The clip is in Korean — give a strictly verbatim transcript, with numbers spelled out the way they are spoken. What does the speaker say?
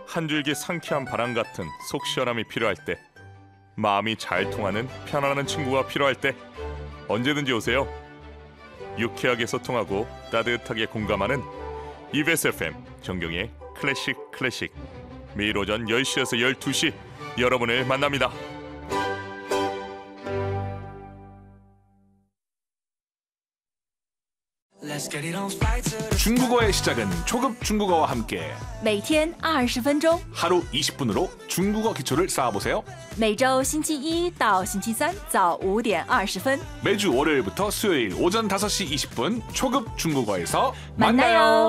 한 줄기 상쾌한 바람 같은 속 시원함이 필요할 때, 마음이 잘 통하는 편안한 친구가 필요할 때 언제든지 오세요. 유쾌하게 소통하고 따뜻하게 공감하는 이비에스 에프엠 정경의 클래식 클래식, 매일 오전 열 시에서 열두 시 여러분을 만납니다. 중국어의 시작은 초급 중국어와 함께 每天二十分钟， 하루 이십 분으로 중국어 기초를 쌓아보세요. 每周星期一到星期三早五点二十分， 매주 월요일부터 수요일 오전 다섯 시 이십 분 초급 중국어에서 만나요. 만나요.